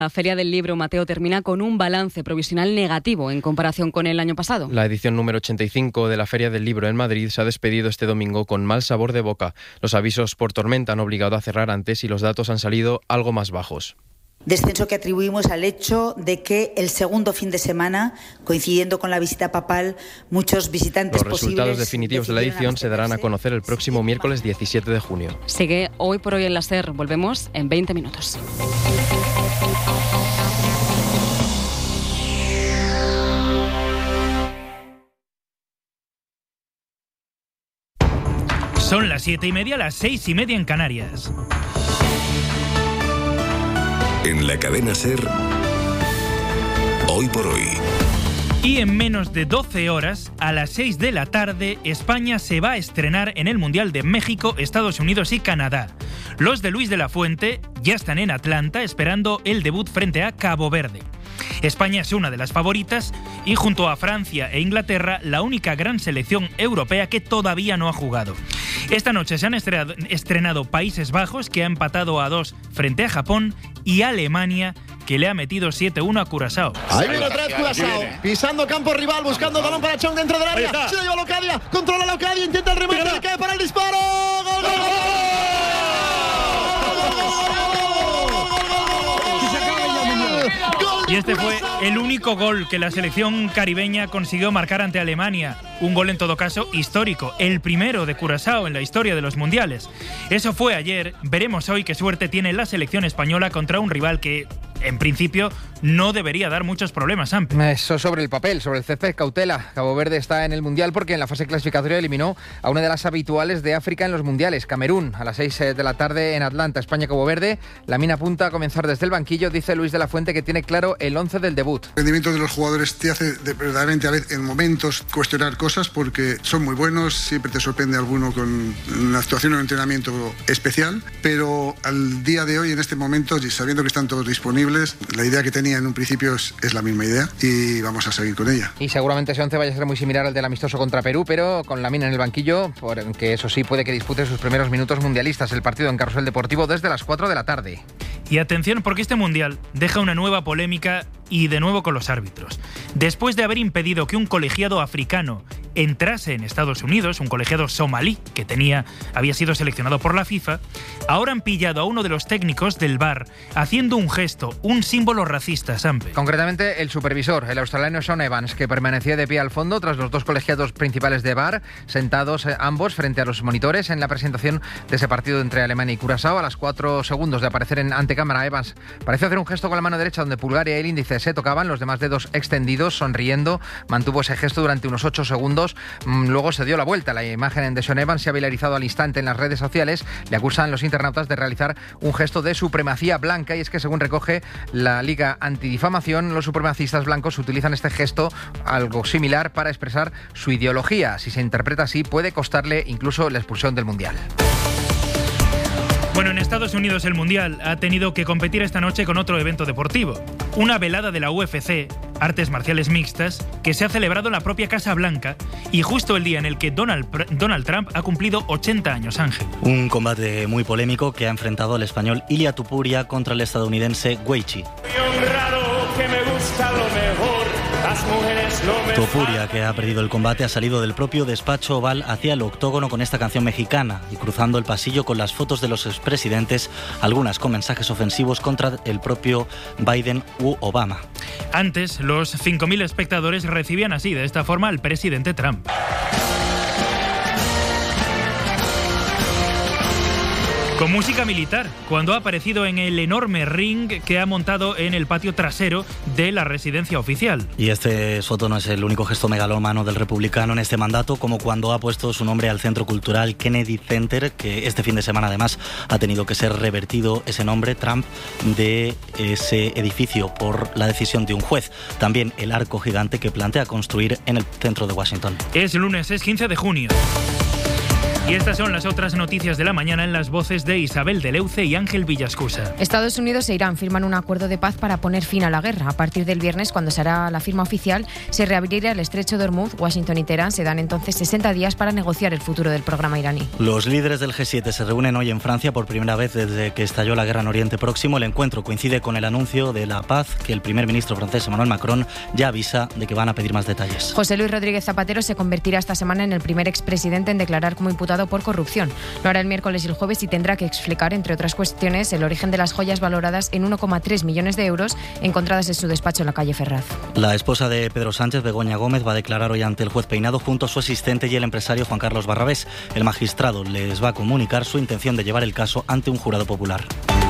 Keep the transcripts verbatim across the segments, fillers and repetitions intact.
La Feria del Libro, Mateo, termina con un balance provisional negativo en comparación con el año pasado. La edición número ochenta y cinco de la Feria del Libro en Madrid se ha despedido este domingo con mal sabor de boca. Los avisos por tormenta han obligado a cerrar antes y los datos han salido algo más bajos. Descenso que atribuimos al hecho de que el segundo fin de semana, coincidiendo con la visita papal, muchos visitantes Los resultados definitivos de la edición se darán a conocer el próximo miércoles diecisiete de junio. Sigue Hoy por Hoy en la SER. Volvemos en veinte minutos. Son las siete y media, las seis y media en Canarias. En la cadena SER, Hoy por Hoy. Y en menos de doce horas, a las seis de la tarde, España se va a estrenar en el Mundial de México, Estados Unidos y Canadá. Los de Luis de la Fuente ya están en Atlanta esperando el debut frente a Cabo Verde. España es una de las favoritas y junto a Francia e Inglaterra, la única gran selección europea que todavía no ha jugado. Esta noche se han estrenado, estrenado Países Bajos, que ha empatado a dos frente a Japón, y Alemania, que le ha metido siete uno a Curazao. Ahí viene otra vez Curazao, pisando campo rival, buscando el balón para Chong dentro del área. Se la lleva Locadia, controla Locadia, intenta el remate, le cae para el disparo. ¡Gol, gol, gol! Y este fue el único gol que la selección caribeña consiguió marcar ante Alemania. Un gol en todo caso histórico, el primero de Curazao en la historia de los mundiales. Eso fue ayer. Veremos hoy qué suerte tiene la selección española contra un rival que, en principio, no debería dar muchos problemas, Ampe. Eso sobre el papel, sobre el césped, cautela. Cabo Verde está en el Mundial porque en la fase clasificatoria eliminó a una de las habituales de África en los Mundiales, Camerún, a las seis de la tarde en Atlanta. España-Cabo Verde, la mina apunta a comenzar desde el banquillo. Dice Luis de la Fuente que tiene claro el once del debut. El rendimiento de los jugadores te hace de, verdaderamente a veces en momentos cuestionar cosas porque son muy buenos, siempre te sorprende alguno con una actuación o un entrenamiento especial, pero al día de hoy, en este momento, sabiendo que están todos disponibles, la idea que tenía en un principio es, es la misma idea y vamos a seguir con ella. Y seguramente ese once vaya a ser muy similar al del amistoso contra Perú, pero con la mina en el banquillo, porque eso sí puede que dispute sus primeros minutos mundialistas. El partido en Carrusel Deportivo desde las cuatro de la tarde. Y atención, porque este Mundial deja una nueva polémica y de nuevo con los árbitros. Después de haber impedido que un colegiado africano entrase en Estados Unidos, un colegiado somalí que tenía, había sido seleccionado por la FIFA, ahora han pillado a uno de los técnicos del V A R haciendo un gesto, un símbolo racista, Sampe. Concretamente el supervisor, el australiano Sean Evans, que permanecía de pie al fondo tras los dos colegiados principales de V A R, sentados eh, ambos frente a los monitores en la presentación de ese partido entre Alemania y Curazao. A las cuatro segundos de aparecer en antecámara, Evans pareció hacer un gesto con la mano derecha donde pulgar y el índice se tocaban, los demás dedos extendidos, sonriendo, mantuvo ese gesto durante unos ocho segundos. Luego se dio la vuelta. La imagen de Sean Evans se ha viralizado al instante en las redes sociales. Le acusan los internautas de realizar un gesto de supremacía blanca, y es que, según recoge la Liga Antidifamación, los supremacistas blancos utilizan este gesto, algo similar, para expresar su ideología. Si se interpreta así, puede costarle incluso la expulsión del Mundial. Bueno, en Estados Unidos el Mundial ha tenido que competir esta noche con otro evento deportivo. Una velada de la U F C, Artes Marciales Mixtas, que se ha celebrado en la propia Casa Blanca y justo el día en el que Donald, Donald Trump ha cumplido ochenta años, Ángel. Un combate muy polémico que ha enfrentado al español Ilia Topuria contra el estadounidense Gaethje. Topuria, que ha perdido el combate, ha salido del propio despacho oval hacia el octógono con esta canción mexicana y cruzando el pasillo con las fotos de los expresidentes, algunas con mensajes ofensivos contra el propio Biden u Obama. Antes, los cinco mil espectadores recibían así, de esta forma, al presidente Trump. Con música militar, cuando ha aparecido en el enorme ring que ha montado en el patio trasero de la residencia oficial. Y este foto no es el único gesto megalómano del republicano en este mandato, como cuando ha puesto su nombre al Centro Cultural Kennedy Center, que este fin de semana además ha tenido que ser revertido ese nombre, Trump, de ese edificio por la decisión de un juez. También el arco gigante que plantea construir en el centro de Washington. Es lunes, es quince de junio. Y estas son las otras noticias de la mañana en las voces de Isabel de Leuce y Ángel Villascusa. Estados Unidos e Irán firman un acuerdo de paz para poner fin a la guerra. A partir del viernes, cuando se hará la firma oficial, se reabrirá el estrecho de Hormuz. Washington y Teherán se dan entonces sesenta días para negociar el futuro del programa iraní. Los líderes del G siete se reúnen hoy en Francia por primera vez desde que estalló la guerra en Oriente Próximo. El encuentro coincide con el anuncio de la paz que el primer ministro francés Emmanuel Macron ya avisa de que van a pedir más detalles. José Luis Rodríguez Zapatero se convertirá esta semana en el primer expresidente en declarar como imputado por corrupción. Lo hará el miércoles y el jueves y tendrá que explicar, entre otras cuestiones, el origen de las joyas valoradas en uno coma tres millones de euros encontradas en su despacho en la calle Ferraz. La esposa de Pedro Sánchez, Begoña Gómez, va a declarar hoy ante el juez Peinado junto a su asistente y el empresario Juan Carlos Barrabés. El magistrado les va a comunicar su intención de llevar el caso ante un jurado popular.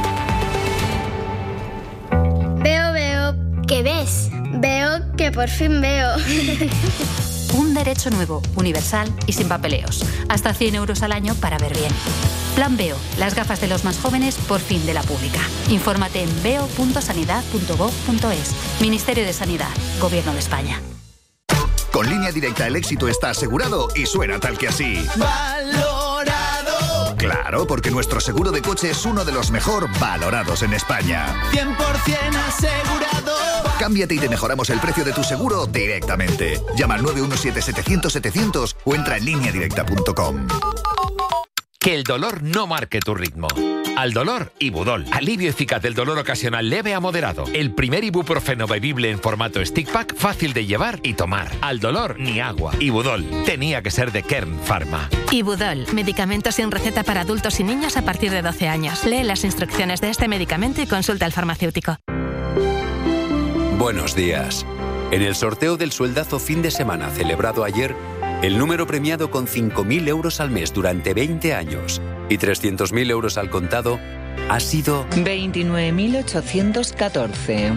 Veo, veo. ¿Qué ves? Veo que por fin veo. Un derecho nuevo, universal y sin papeleos. Hasta cien euros al año para ver bien. Plan Veo, las gafas de los más jóvenes por fin de la pública. Infórmate en veo punto sanidad punto gob punto es. Ministerio de Sanidad, Gobierno de España. Con Línea Directa el éxito está asegurado y suena tal que así. ¡Valorado! Claro, porque nuestro seguro de coche es uno de los mejor valorados en España. cien por ciento asegurado. Cámbiate y te mejoramos el precio de tu seguro directamente. Llama al nueve uno siete setecientos setecientos o entra en línea directa punto com. Que el dolor no marque tu ritmo. Al dolor, Ibudol. Alivio eficaz del dolor ocasional leve a moderado. El primer ibuprofeno bebible en formato stick pack, fácil de llevar y tomar. Al dolor, ni agua. Ibudol. Tenía que ser de Kern Pharma. Ibudol. Medicamento sin receta para adultos y niños a partir de doce años. Lee las instrucciones de este medicamento y consulta al farmacéutico. Buenos días. En el sorteo del sueldazo fin de semana celebrado ayer, el número premiado con cinco mil euros al mes durante veinte años y trescientos mil euros al contado ha sido veintinueve mil ochocientos catorce.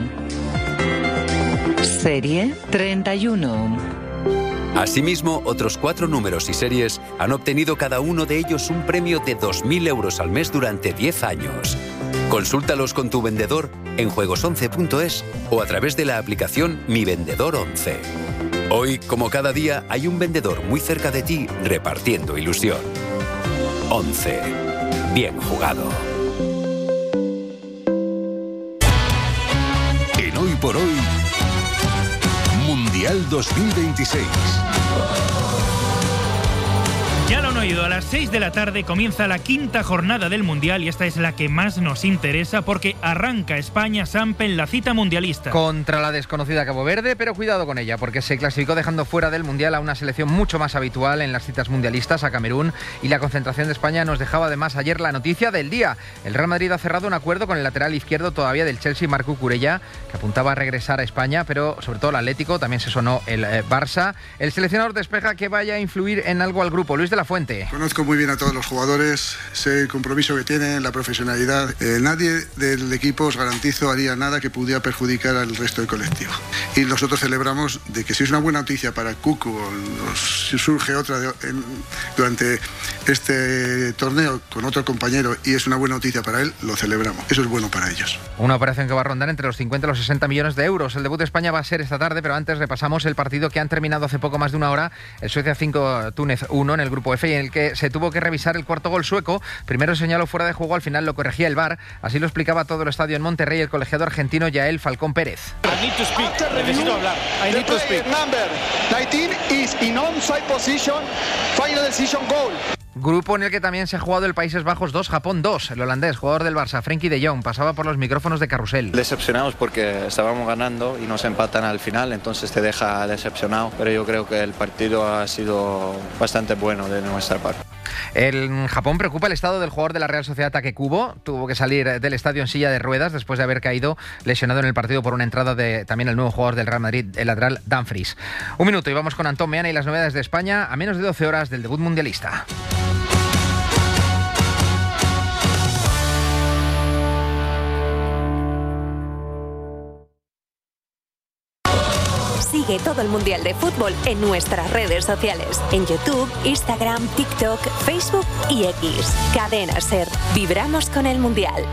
Serie treinta y uno. Asimismo, otros cuatro números y series han obtenido cada uno de ellos un premio de dos mil euros al mes durante diez años. Consúltalos con tu vendedor en juegos once punto es o a través de la aplicación Mi Vendedor once. Hoy, como cada día, hay un vendedor muy cerca de ti repartiendo ilusión. once. Bien jugado. En Hoy por Hoy, Mundial dos mil veintiséis. Ya lo han oído, a las seis de la tarde comienza la quinta jornada del Mundial y esta es la que más nos interesa porque arranca España-Sampe en la cita mundialista. Contra la desconocida Cabo Verde, pero cuidado con ella porque se clasificó dejando fuera del Mundial a una selección mucho más habitual en las citas mundialistas, a Camerún, y la concentración de España nos dejaba además ayer la noticia del día. El Real Madrid ha cerrado un acuerdo con el lateral izquierdo todavía del Chelsea, Marc Cucurella, que apuntaba a regresar a España, pero sobre todo el Atlético, también se sonó el eh, Barça. El seleccionador despeja que vaya a influir en algo al grupo. Luis de la Fuente. Conozco muy bien a todos los jugadores, sé el compromiso que tienen, la profesionalidad. Eh, nadie del equipo, os garantizo, haría nada que pudiera perjudicar al resto del colectivo. Y nosotros celebramos de que si es una buena noticia para Cucu, o si surge otra de, en, durante este torneo con otro compañero y es una buena noticia para él, lo celebramos. Eso es bueno para ellos. Una operación que va a rondar entre los cincuenta y los sesenta millones de euros. El debut de España va a ser esta tarde, pero antes repasamos el partido que han terminado hace poco más de una hora. El Suecia cinco, Túnez uno en el grupo F, y en el que se tuvo que revisar el cuarto gol sueco. Primero señaló fuera de juego, al final lo corregía el V A R. Así lo explicaba todo el estadio en Monterrey el colegiado argentino Yael Falcón Pérez. I need to speak. Necesito hablar. I need to speak. Number nineteen is in onside position. Final decision goal. Grupo en el que también se ha jugado el Países Bajos dos, Japón dos. El holandés, jugador del Barça, Frenkie de Jong, pasaba por los micrófonos de Carrusel. Decepcionados porque estábamos ganando y nos empatan al final, entonces te deja decepcionado. Pero yo creo que el partido ha sido bastante bueno de nuestra parte. En Japón preocupa el estado del jugador de la Real Sociedad, Take Kubo. Tuvo que salir del estadio en silla de ruedas después de haber caído lesionado en el partido por una entrada de también el nuevo jugador del Real Madrid, el lateral Dumfries. Un minuto y vamos con Antón Meana y las novedades de España a menos de doce horas del debut mundialista. Sigue todo el Mundial de Fútbol en nuestras redes sociales. En YouTube, Instagram, TikTok, Facebook y X. Cadena SER. Vibramos con el Mundial.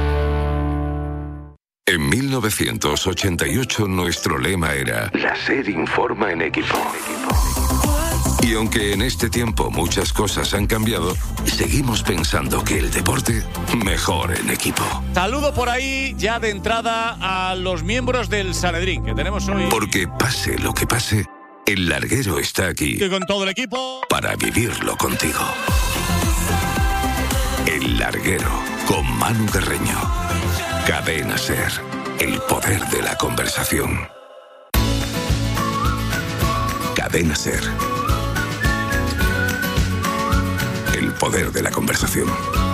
En mil novecientos ochenta y ocho nuestro lema era: la SER informa en equipo. Y aunque en este tiempo muchas cosas han cambiado, seguimos pensando que el deporte mejor en equipo. Saludo por ahí ya de entrada a los miembros del Sanedrín que tenemos hoy. Porque pase lo que pase, el larguero está aquí. Que con todo el equipo. Para vivirlo contigo. El larguero con Manu Carreño. Cadena Ser. El poder de la conversación. Cadena Ser. El poder de la conversación.